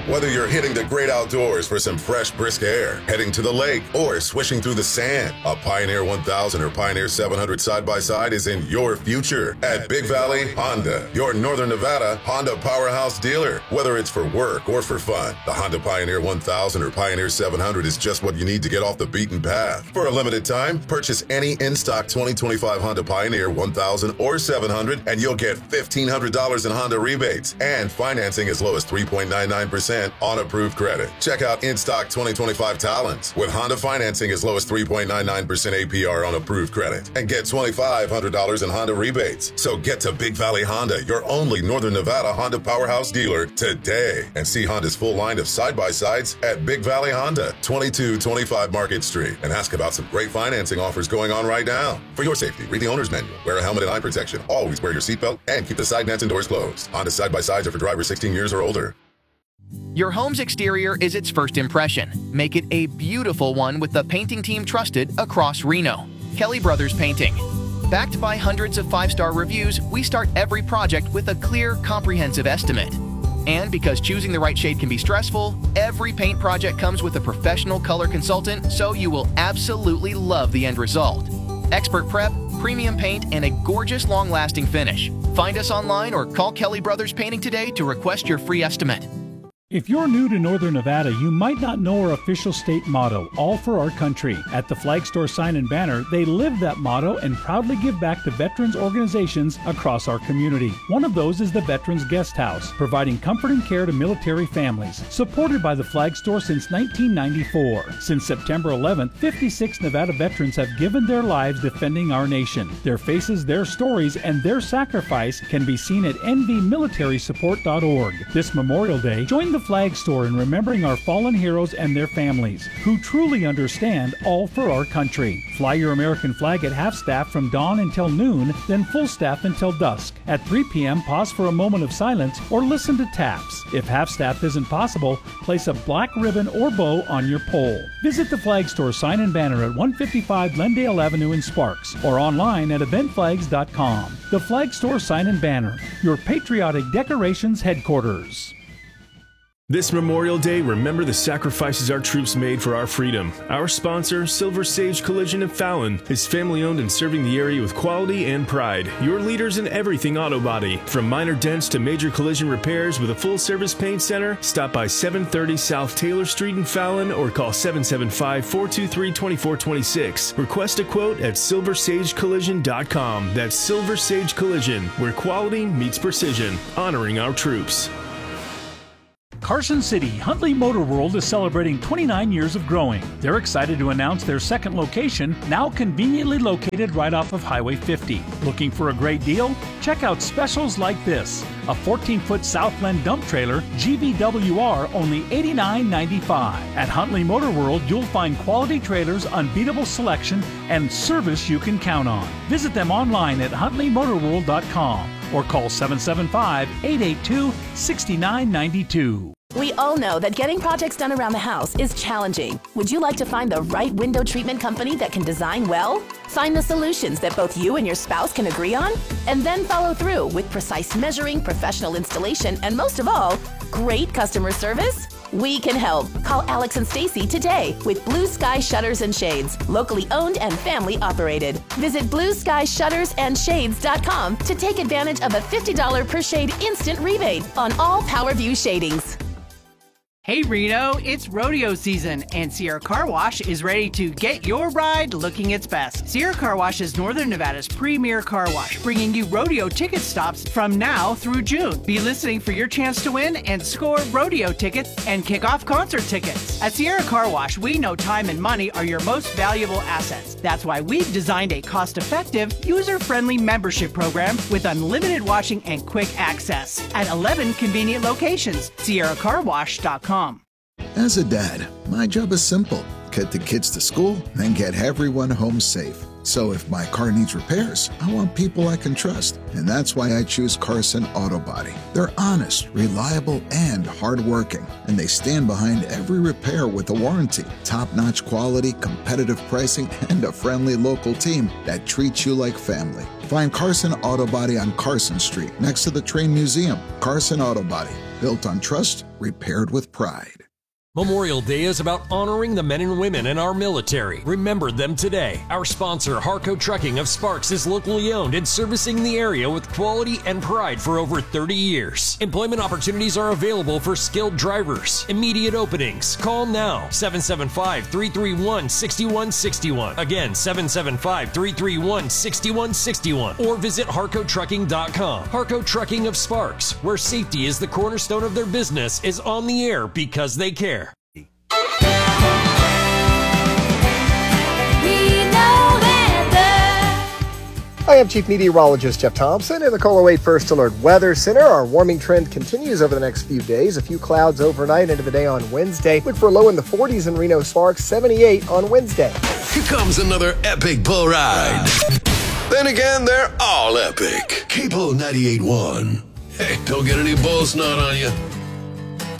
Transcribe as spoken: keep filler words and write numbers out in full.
Whether you're hitting the great outdoors for some fresh, brisk air, heading to the lake, or swishing through the sand, a Pioneer one thousand or Pioneer seven hundred side-by-side is in your future at Big Valley Honda, your Northern Nevada Honda powerhouse dealer. Whether it's for work or for fun, the Honda Pioneer one thousand or Pioneer seven hundred is just what you need to get off the beaten path. For a limited time, purchase any in-stock twenty twenty-five Honda Pioneer one thousand or seven hundred and you'll get fifteen hundred dollars in Honda rebates and financing as low as three point nine nine percent on approved credit. Check out in-stock twenty twenty-five Talons with Honda financing as low as three point nine nine percent A P R on approved credit and get twenty-five hundred dollars in Honda rebates. So get to Big Valley Honda, your only Northern Nevada Honda powerhouse dealer today, and see Honda's full line of side-by-sides at Big Valley Honda, twenty-two twenty-five Market Street, and ask about some great financing offers going on right now. For your safety, read the owner's manual, wear a helmet and eye protection, always wear your seatbelt, and keep the side nets and doors closed. Honda side-by-sides are for drivers sixteen years or older. Your home's exterior is its first impression. Make it a beautiful one with the painting team trusted across Reno. Kelly Brothers Painting. Backed by hundreds of five-star reviews, we start every project with a clear, comprehensive estimate. And because choosing the right shade can be stressful, every paint project comes with a professional color consultant, so you will absolutely love the end result. Expert prep, premium paint, and a gorgeous long-lasting finish. Find us online or call Kelly Brothers Painting today to request your free estimate. If you're new to Northern Nevada, you might not know our official state motto, all for our country. At the Flag Store Sign and Banner, they live that motto and proudly give back to veterans organizations across our community. One of those is the Veterans Guest House, providing comfort and care to military families, supported by the Flag Store since nineteen ninety-four. Since September eleventh, fifty-six Nevada veterans have given their lives defending our nation. Their faces, their stories, and their sacrifice can be seen at N V military support dot org. This Memorial Day, join the Flag Store in remembering our fallen heroes and their families, who truly understand all for our country. Fly your American flag at half staff from dawn until noon, then full staff until dusk. At three p.m., pause for a moment of silence or listen to taps. If half staff isn't possible, place a black ribbon or bow on your pole. Visit the Flag Store Sign and Banner at one fifty-five Glendale Avenue in Sparks or online at event flags dot com. The Flag Store Sign and Banner, your patriotic decorations headquarters. This Memorial Day, remember the sacrifices our troops made for our freedom. Our sponsor, Silver Sage Collision in Fallon, is family-owned and serving the area with quality and pride. Your leaders in everything auto body. From minor dents to major collision repairs with a full-service paint center, stop by seven thirty South Taylor Street in Fallon or call seven seven five, four two three, two four two six. Request a quote at silver sage collision dot com. That's Silver Sage Collision, where quality meets precision, honoring our troops. Carson City Huntley Motor World is celebrating twenty-nine years of growing. They're excited to announce their second location, now conveniently located right off of Highway fifty. Looking for a great deal? Check out specials like this. A fourteen-foot Southland dump trailer, G V W R, only eighty-nine ninety-five. At Huntley Motor World, you'll find quality trailers, unbeatable selection, and service you can count on. Visit them online at huntley motor world dot com or call seven seven five, eight eight two, six nine nine two. We all know that getting projects done around the house is challenging. Would you like to find the right window treatment company that can design well? Find the solutions that both you and your spouse can agree on? And then follow through with precise measuring, professional installation, and most of all, great customer service? We can help. Call Alex and Stacy today with Blue Sky Shutters and Shades, locally owned and family operated. Visit blue sky shutters and shades dot com to take advantage of a fifty dollars per shade instant rebate on all PowerView shadings. Hey Reno, it's rodeo season and Sierra Car Wash is ready to get your ride looking its best. Sierra Car Wash is Northern Nevada's premier car wash, bringing you rodeo ticket stops from now through June. Be listening for your chance to win and score rodeo tickets and kick-off concert tickets. At Sierra Car Wash, we know time and money are your most valuable assets. That's why we've designed a cost-effective, user-friendly membership program with unlimited washing and quick access at eleven convenient locations. Sierra Car Wash dot com. As a dad, my job is simple. Get the kids to school and get everyone home safe. So if my car needs repairs, I want people I can trust. And that's why I choose Carson Auto Body. They're honest, reliable, and hardworking. And they stand behind every repair with a warranty. Top-notch quality, competitive pricing, and a friendly local team that treats you like family. Find Carson Auto Body on Carson Street, next to the Train Museum. Carson Auto Body. built on trust, repaired with pride. Memorial Day is about honoring the men and women in our military. Remember them today. Our sponsor, Harco Trucking of Sparks, is locally owned and servicing the area with quality and pride for over thirty years. Employment opportunities are available for skilled drivers. Immediate openings. Call now, seven seven five, three three one, six one six one. Again, seven seven five, three three one, six one six one. Or visit harco trucking dot com. Harco Trucking of Sparks, where safety is the cornerstone of their business, is on the air because they care. I am Chief Meteorologist Jeff Thompson in the KOLO eight First Alert Weather Center. Our warming trend continues over the next few days. A few clouds overnight into the day on Wednesday. Look for a low in the forties in Reno Sparks, seventy-eight on Wednesday. Here comes another epic bull ride. Then again, they're all epic. K P O ninety-eight point one. Hey, don't get any bull snot on you.